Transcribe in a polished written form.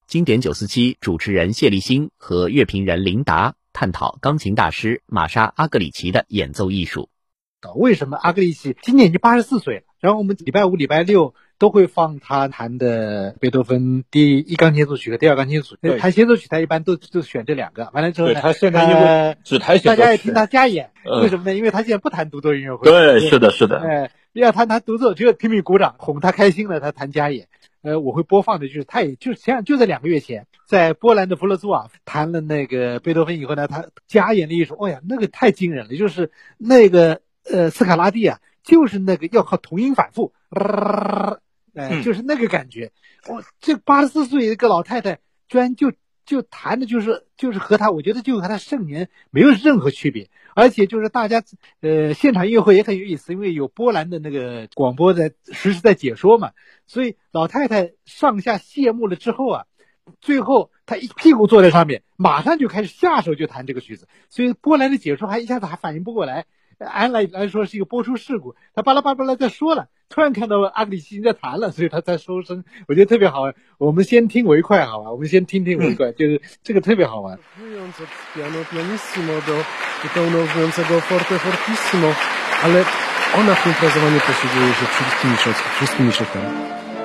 经典947主持人谢立新和乐评人林达探讨钢琴大师玛莎·阿格里奇的演奏艺术。 为什么阿格里奇今年已经84岁了？然后我们礼拜五、礼拜六都会放他弹的贝多芬第1钢琴协奏曲和第2钢琴协奏曲。弹协奏曲他一般都选这2个。完了之后呢， 他现在因为只弹协奏曲， 大家也听他加演。为什么呢？因为他现在不弹独奏音乐会。 对，是的。 要弹独奏，只有拼命鼓掌，哄他开心了，他弹加演。我会播放的就是他，也就是像就在2个月前，在波兰的弗勒兹瓦弹了那个贝多芬以后呢，他加演了一首，那个太惊人了，就是那个斯卡拉蒂啊，就是那个要靠同音反复，就是那个感觉。这84岁一个老太太，居然就弹的就是和他，我觉得就和他盛年没有任何区别。而且就是大家现场音乐会也很有意思，因为有波兰的那个广播实时在解说嘛，所以老太太上下谢幕了之后啊，最后她一屁股坐在上面，马上就开始下手就弹这个曲子，所以波兰的解说一下子还反应不过来，按来说是一个播出事故，他巴拉巴拉在说了，突然看到阿格里奇在弹了，所以他才收声，我觉得特别好玩。我们先听为快好吧，我们先听为快，就是这个特别好玩。 Pełnowiącego forte fortissimo, ale ona w imprezowaniu posługuje się wszystkimi środkami.